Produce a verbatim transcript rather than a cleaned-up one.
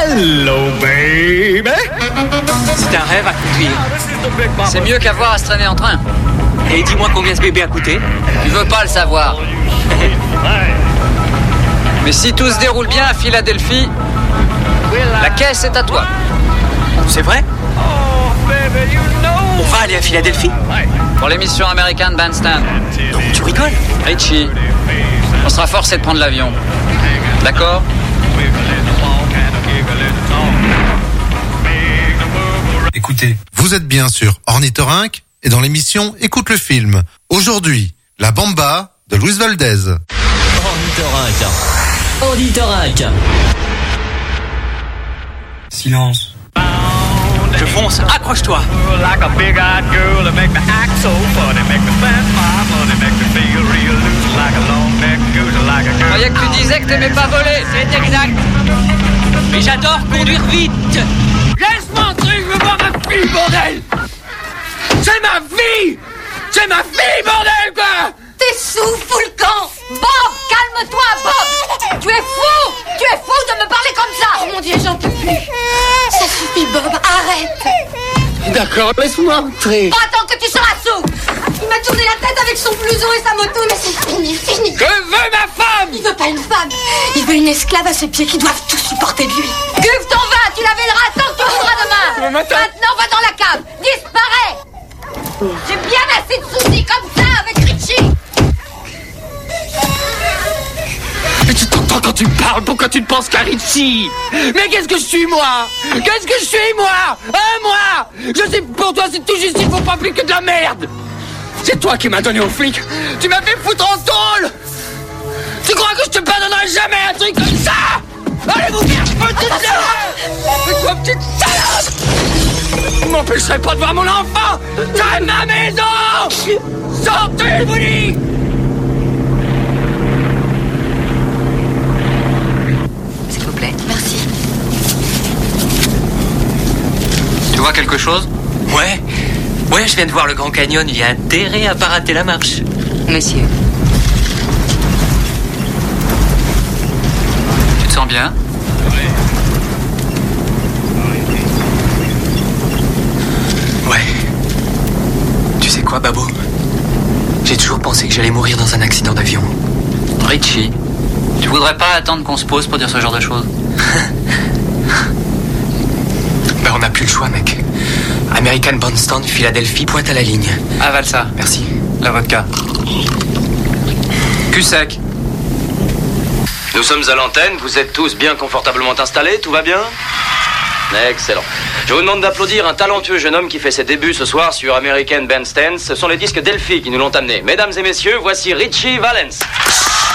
Hello, baby! C'est un rêve à conduire. C'est mieux qu'avoir à se traîner en train. Et dis-moi combien ce bébé a coûté. Tu veux pas le savoir. Mais si tout se déroule bien à Philadelphie, la caisse est à toi. C'est vrai? On va aller à Philadelphie? Pour l'émission American Bandstand. Non, tu rigoles? Richie, on sera forcé de prendre l'avion. D'accord? Écoutez, vous êtes bien sur Ornithorynque et dans l'émission Écoute le film. Aujourd'hui, La Bamba de Luis Valdez. Ornithorynque. Ornithorynque. Silence. Je fonce, accroche-toi. Je croyais que tu disais que t'aimais pas voler. C'est exact. Mais j'adore conduire vite. Laisse-moi entrer, je veux voir ma fille, bordel. C'est ma fille. C'est ma fille, bordel, quoi. T'es sous, fous le camp. Bob, calme-toi, Bob. Tu es fou. Tu es fou de me parler comme ça. Oh mon Dieu, j'en peux plus. Ça suffit, Bob, arrête. D'accord, laisse-moi entrer. Pas tant que tu seras sous. Il m'a tourné la tête avec son blouson et sa moto, mais c'est fini, fini. Je veux ma femme. Il veut pas une femme. Il veut une esclave à ses pieds qui doivent tout supporter de lui. Guve ton vin, tu la verras tant que tu voudras demain. Maintenant, va dans la cave. Disparais. J'ai bien assez de soucis comme ça avec Richie. Mais tu t'entends quand tu parles, pourquoi tu ne penses qu'à Richie? Mais qu'est-ce que je suis, moi? Qu'est-ce que je suis, moi? Hein, moi? Je sais, pour toi, c'est tout juste, il faut pas plus que de la merde. C'est toi qui m'as donné aux flics. Tu m'as fait foutre en tôle. Tu crois que je te pardonnerai jamais un truc comme ça? Allez vous faire petite salope. Mais toi, petite salope. Vous m'empêcherez pas de voir mon enfant. C'est ma maison. Sortez, je vous dis. S'il vous plaît. Merci. Tu vois quelque chose? Ouais. Ouais, je viens de voir le Grand Canyon. Il y a intérêt à pas rater la marche. Messieurs. Tu te sens bien? Ouais. Tu sais quoi, Babo? J'ai toujours pensé que j'allais mourir dans un accident d'avion. Richie, tu voudrais pas attendre qu'on se pose pour dire ce genre de choses? Ben, on n'a plus le choix, mec. American Bandstand, Philadelphie, pointe à la ligne. Avale ça. Merci. La vodka. Cul sec. Nous sommes à l'antenne, vous êtes tous bien confortablement installés, tout va bien? Excellent. Je vous demande d'applaudir un talentueux jeune homme qui fait ses débuts ce soir sur American Bandstand. Ce sont les disques Delphi qui nous l'ont amené. Mesdames et messieurs, voici Richie Valens.